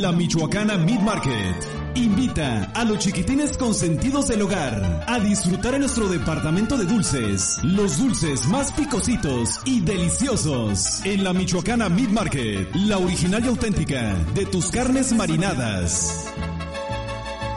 La Michoacana Meat Market invita a los chiquitines consentidos del hogar a disfrutar en nuestro departamento de dulces, los dulces más picositos y deliciosos. En La Michoacana Meat Market, la original y auténtica de tus carnes marinadas.